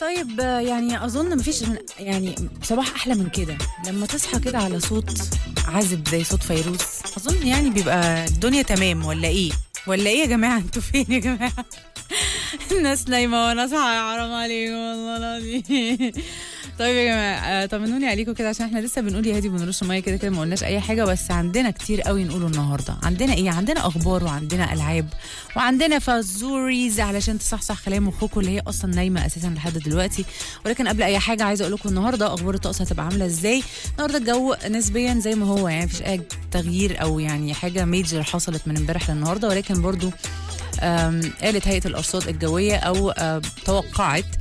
طيب يعني اظن مفيش يعني صباح احلى من كده لما تصحى كده على صوت عذب زي صوت فيروز. اظن يعني بيبقى الدنيا تمام، ولا ايه؟ ولا ايه يا جماعه؟ انتوا فين يا جماعه؟ الناس نايمه وانا صاحيه، حرام عليكم والله العظيم. طيب يا جماعه طمنوني عليكم كده، عشان احنا لسه بنقول يا هادي بنرش ميه كده كده، ما قلناش اي حاجه، بس عندنا كتير قوي نقوله النهارده. عندنا ايه؟ عندنا اخبار، وعندنا العاب، وعندنا فازوريز علشان تصحصح كلام اخوكم اللي هي اصلا نايمه اساسا لحد دلوقتي. ولكن قبل اي حاجه عايزه اقول لكم النهارده اخبار الطقس هتبقى عامله ازاي. النهارده الجو نسبيا زي ما هو، يعني مفيش اي تغيير او يعني حاجه ميجر حصلت من امبارح للنهارده، ولكن برضو قالت هيئة الأرصاد الجوية أو توقعت